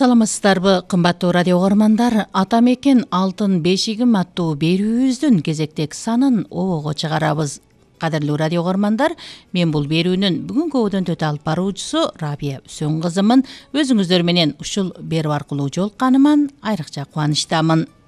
Саламатсыздарбы, кымбаттуу радио угармандар. Ата мекен алтын бешигим аттуу берүүбүздүн кезектек санын обого чыгарабыз. Кадырлуу радио угармандар, мен бул берүүнүн бүгүнкү өдөнтөтө алып баруучусу Рабия Үсөн кызымын. Өзүңүздөр менен ушул берүү аркылуу жолукканыман айрыкча кубанычтамын.